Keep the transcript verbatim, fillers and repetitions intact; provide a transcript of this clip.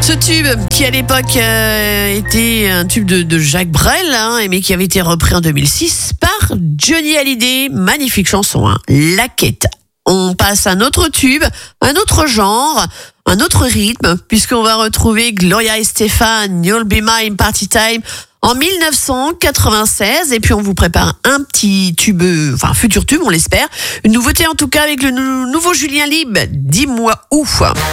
Ce tube qui à l'époque euh, était un tube de, de Jacques Brel, hein, mais qui avait été repris en deux mille six par Johnny Hallyday. Magnifique chanson, hein. La Quête. On passe à un autre tube, un autre genre, un autre rythme, puisqu'on va retrouver Gloria Estefan, You'll Be Mine Party Time en dix-neuf cent quatre-vingt-seize. Et puis on vous prépare un petit tube, enfin futur tube, on l'espère. Une nouveauté en tout cas avec le nou- nouveau Julien Lieb, Dis-moi où.